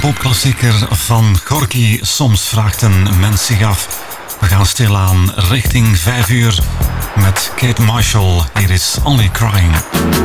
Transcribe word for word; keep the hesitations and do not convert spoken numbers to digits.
popklassieker van Gorky. Soms vraagt een mens zich af. We gaan stilaan richting vijf uur met Kate Marshall. Hier is Only Crying.